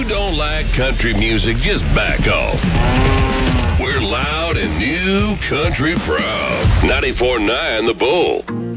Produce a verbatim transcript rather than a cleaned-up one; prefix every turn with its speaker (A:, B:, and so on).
A: don't like country music, just back off. We're loud and new country proud. ninety-four point nine The Bull.